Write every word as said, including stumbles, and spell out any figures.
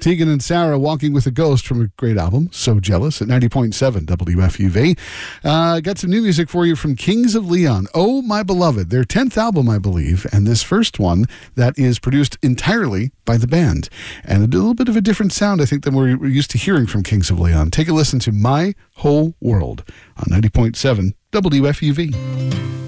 Tegan and Sarah, Walking with a Ghost, from a great album, So Jealous, at ninety point seven W F U V. Uh, got some new music for you from Kings of Leon, Oh My Beloved, their tenth album, I believe, and this first one that is produced entirely by the band. And a little bit of a different sound, I think, than we're used to hearing from Kings of Leon. Take a listen to My Whole World on ninety point seven W F U V.